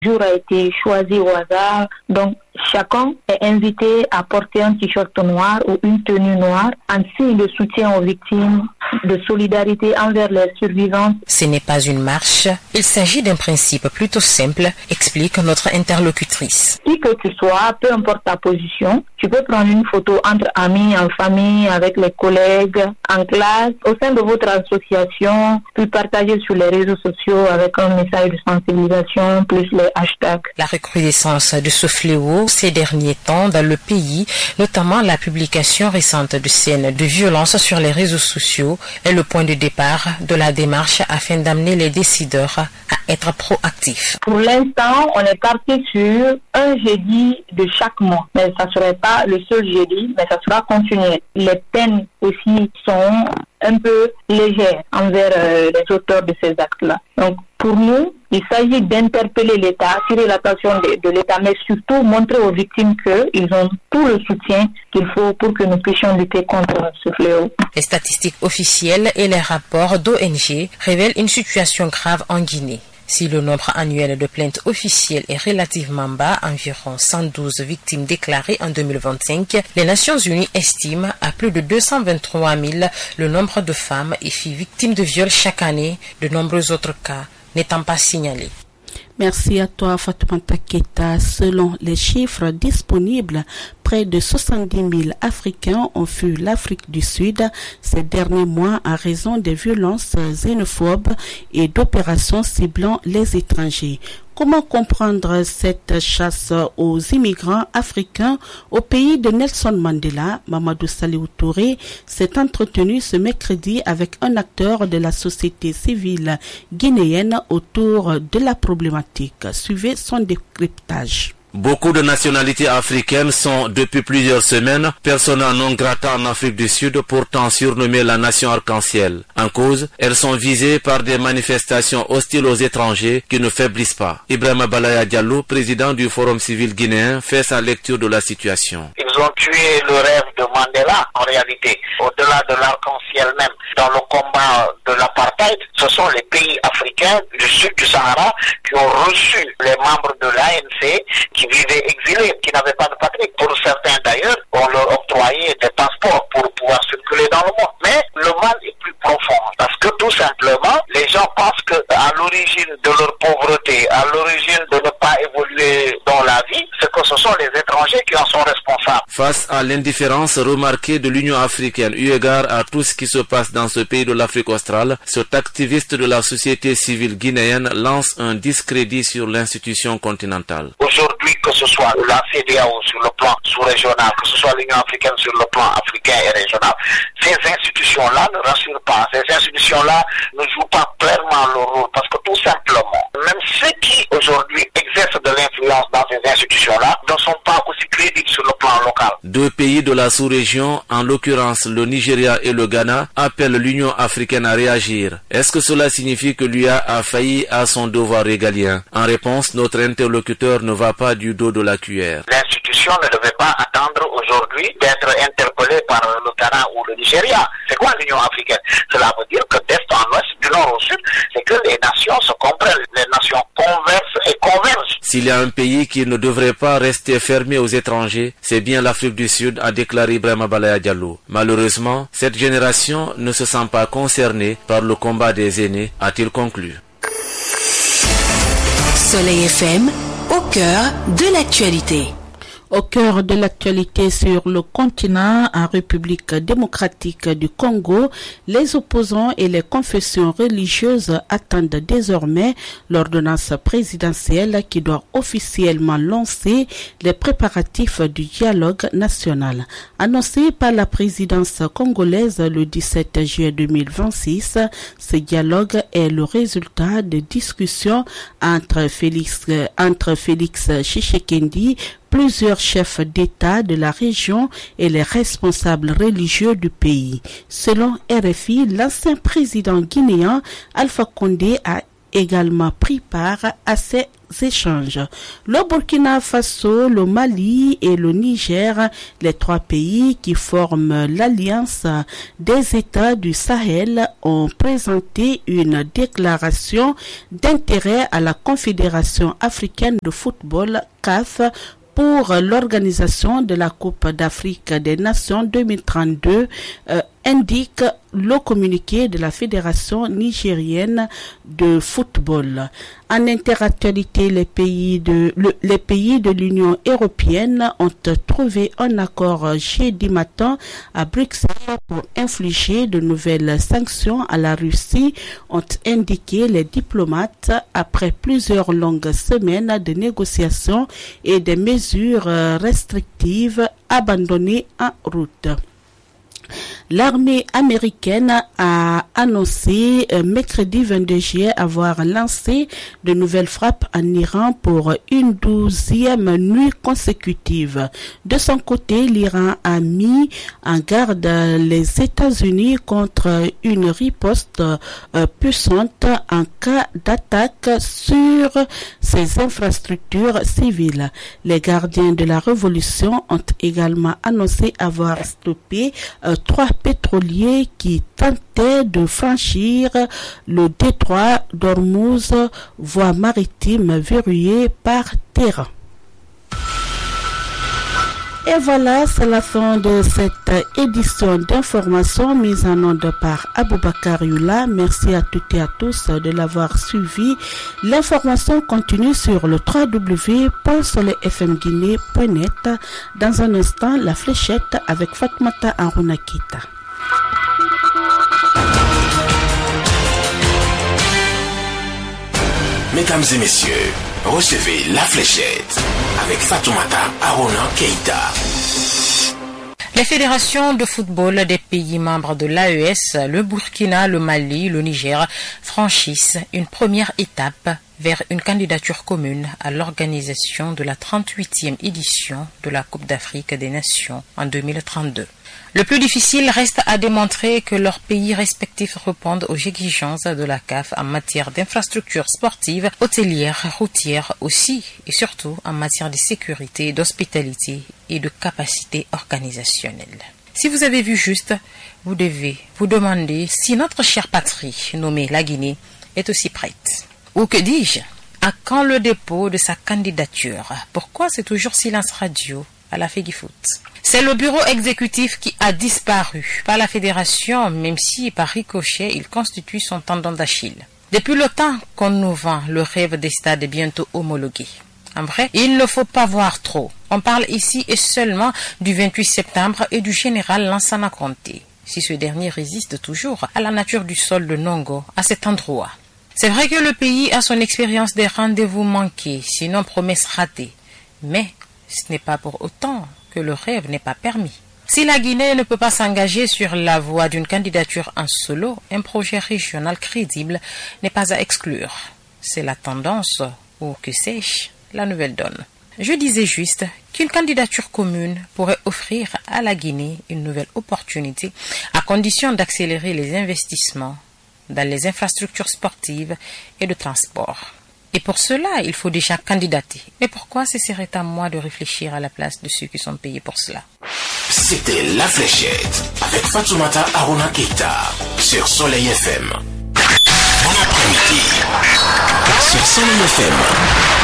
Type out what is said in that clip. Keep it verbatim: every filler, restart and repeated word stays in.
Le jour a été choisi au hasard, donc chacun est invité à porter un t-shirt noir ou une tenue noire en signe de soutien aux victimes, de solidarité envers les survivants. Ce n'est pas une marche, il s'agit d'un principe plutôt simple, explique notre interlocutrice. Qui que tu sois, peu importe ta position, tu peux prendre une photo entre amis, en famille, avec les collègues, en classe, au sein de votre association, puis partager sur les réseaux sociaux avec un message de sensibilisation, plus les hashtags. La recrudescence de ce fléau ces derniers temps dans le pays, notamment la publication récente de scènes de violence sur les réseaux sociaux, est le point de départ de la démarche afin d'amener les décideurs à être proactifs. Pour l'instant, on est parti sur un jeudi de chaque mois, mais ça ne serait pas le seul jeudi, mais ça sera continué. Les peines aussi sont un peu légères envers euh, les auteurs de ces actes-là. Donc, pour nous, il s'agit d'interpeller l'État, attirer l'attention de, de l'État, mais surtout montrer aux victimes qu'ils ont tout le soutien qu'il faut pour que nous puissions lutter contre ce fléau. Les statistiques officielles et les rapports d'O N G révèlent une situation grave en Guinée. Si le nombre annuel de plaintes officielles est relativement bas, environ cent douze victimes déclarées en deux mille vingt-cinq, les Nations Unies estiment à plus de deux cent vingt-trois mille le nombre de femmes et filles victimes de viols chaque année, de nombreux autres cas n'étant pas signalés. Merci à toi, Fatoumata Keita. Selon les chiffres disponibles, près de soixante-dix mille Africains ont fui l'Afrique du Sud ces derniers mois en raison des violences xénophobes et d'opérations ciblant les étrangers. Comment comprendre cette chasse aux immigrants africains au pays de Nelson Mandela? Mamadou Saliou Touré s'est entretenu ce mercredi avec un acteur de la société civile guinéenne autour de la problématique. Suivez son décryptage. Beaucoup de nationalités africaines sont depuis plusieurs semaines persona non grata en Afrique du Sud, pourtant surnommées la nation arc-en-ciel. En cause, elles sont visées par des manifestations hostiles aux étrangers qui ne faiblissent pas. Ibrahima Balaya Diallo, président du Forum civil guinéen, fait sa lecture de la situation. Ils ont tué le rêve de Mandela, en réalité, au-delà de l'arc-en-ciel même. Dans le combat de l'apartheid, ce sont les pays africains du sud du Sahara qui ont reçu les membres de l'A N C qui vivaient exilés, qui n'avaient pas de patrie. Pour certains d'ailleurs, on leur octroyait des passeports pour pouvoir circuler dans le monde. Mais le mal est plus profond, parce que tout simplement, les gens pensent qu'à l'origine de leur pauvreté, à l'origine de ne pas évoluer dans la vie, c'est que ce sont les étrangers qui en sont responsables. Face à l'indifférence remarquée de l'Union africaine, eu égard à tout ce qui se passe dans ce pays de l'Afrique australe, cet activiste de la société civile guinéenne lance un discrédit sur l'institution continentale. Aujourd'hui, que ce soit la C D A O sur le plan sous-régional, que ce soit l'Union africaine sur le plan africain et régional, ces institutions-là ne rassurent pas. Ces institutions-là ne jouent pas clairement leur rôle parce que tout simplement, même ceux qui aujourd'hui exercent de l'influence dans ces institutions-là ne sont pas aussi crédibles sur le plan local. Deux pays de la sous-région, en l'occurrence le Nigeria et le Ghana, appellent l'Union africaine à réagir. Est-ce que cela signifie que l'U A a failli à son devoir régalien? En réponse, notre interlocuteur ne va pas du dos de la cuillère. L'institution ne devait pas attendre aujourd'hui d'être interpellée par le Ghana ou le Nigeria. C'est quoi l'Union africaine? Cela veut dire que d'est en ouest, du nord au sud, c'est que les nations se comprennent, les nations conversent et convergent. S'il y a un pays qui ne devrait pas rester fermé aux étrangers, c'est bien l'Afrique du Sud, a déclaré Ibrahima Balaya Diallo. Malheureusement, cette génération ne se sent pas concernée par le combat des aînés, a-t-il conclu. Soleil F M, au cœur de l'actualité. Au cœur de l'actualité sur le continent, en République démocratique du Congo, les opposants et les confessions religieuses attendent désormais l'ordonnance présidentielle qui doit officiellement lancer les préparatifs du dialogue national. Annoncé par la présidence congolaise le dix-sept juillet deux mille vingt-six, ce dialogue est le résultat de discussions entre Félix, entre Félix Tshisekedi, plusieurs chefs d'État de la région et les responsables religieux du pays. Selon R F I, l'ancien président guinéen Alpha Condé a également pris part à ces échanges. Le Burkina Faso, le Mali et le Niger, les trois pays qui forment l'Alliance des États du Sahel, ont présenté une déclaration d'intérêt à la Confédération africaine de football C A F pour l'organisation de la Coupe d'Afrique des Nations deux mille trente-deux, euh, indique le communiqué de la Fédération nigérienne de football. En interactualité, les pays de le, les pays de l'Union européenne ont trouvé un accord jeudi matin à Bruxelles pour infliger de nouvelles sanctions à la Russie, ont indiqué les diplomates après plusieurs longues semaines de négociations et des mesures restrictives abandonnées en route. L'armée américaine a annoncé euh, mercredi vingt-deux juillet avoir lancé de nouvelles frappes en Iran pour une douzième nuit consécutive. De son côté, l'Iran a mis en garde les États-Unis contre une riposte euh, puissante en cas d'attaque sur ses infrastructures civiles. Les gardiens de la révolution ont également annoncé avoir stoppé euh, trois pétroliers qui tentaient de franchir le détroit d'Ormuz, voie maritime verrouillée par Téhéran. Et voilà, c'est la fin de cette édition d'information mise en onde par Aboubakar Youla. Merci à toutes et à tous de l'avoir suivi. L'information continue sur le w w w point soleil f m guinée point net. Dans un instant, la fléchette avec Fatmata Arunakita. Mesdames et messieurs, recevez la fléchette avec Fatoumata Arona Keita. Les fédérations de football des pays membres de l'A E S, le Burkina, le Mali, le Niger, franchissent une première étape vers une candidature commune à l'organisation de la trente-huitième édition de la Coupe d'Afrique des Nations en deux mille trente-deux. Le plus difficile reste à démontrer que leurs pays respectifs répondent aux exigences de la C A F en matière d'infrastructures sportives, hôtelières, routières aussi et surtout en matière de sécurité, d'hospitalité et de capacité organisationnelle. Si vous avez vu juste, vous devez vous demander si notre chère patrie, nommée la Guinée, est aussi prête. Ou que dis-je, à quand le dépôt de sa candidature? Pourquoi c'est toujours silence radio à la Fégifoot? C'est le bureau exécutif qui a disparu, pas la fédération, même si par ricochet il constitue son tendon d'Achille. Depuis le temps qu'on nous vend le rêve des stades bientôt homologués. En vrai, il ne faut pas voir trop. On parle ici et seulement du vingt-huit septembre et du général Lansana Conté, si ce dernier résiste toujours à la nature du sol de Nongo, à cet endroit. C'est vrai que le pays a son expérience des rendez-vous manqués, sinon promesses ratées. Mais ce n'est pas pour autant que le rêve n'est pas permis. Si la Guinée ne peut pas s'engager sur la voie d'une candidature en solo, un projet régional crédible n'est pas à exclure. C'est la tendance, ou que sais-je, la nouvelle donne. Je disais juste qu'une candidature commune pourrait offrir à la Guinée une nouvelle opportunité à condition d'accélérer les investissements dans les infrastructures sportives et de transport. Et pour cela, il faut déjà candidater. Mais pourquoi ce serait à moi de réfléchir à la place de ceux qui sont payés pour cela? C'était La Fléchette avec Fatoumata Arona Keita sur Soleil F M. Bon après-midi sur Soleil F M.